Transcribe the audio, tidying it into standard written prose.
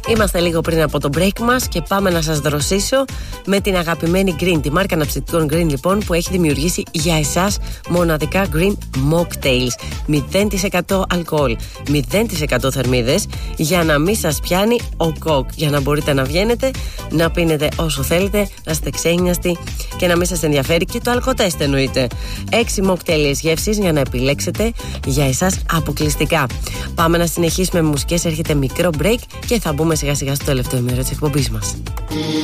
Είμαστε λίγο πριν από το break μας και πάμε να σας δροσίσω με την αγαπημένη Green, τη μάρκα αναψυκτικών Green λοιπόν, που έχει δημιουργήσει για εσάς μοναδικά Green Mocktails. 0% αλκοόλ, 0% θερμίδες, για να μην σας πιάνει ο κοκ, για να μπορείτε να βγαίνετε, να πίνετε όσο θέλετε, να είστε ξένιαστοι και να μην σας ενδιαφέρει και το αλκοτέστ εννοείται. 6 mocktails γεύσεις για να επιλέξετε για εσάς αποκλειστικά. Πάμε να συνεχίσουμε με μουσικές, έρχεται μικρό break και θα μπούμε σιγά σιγά στο τελευταίο ημέρο της εκπομπής μας.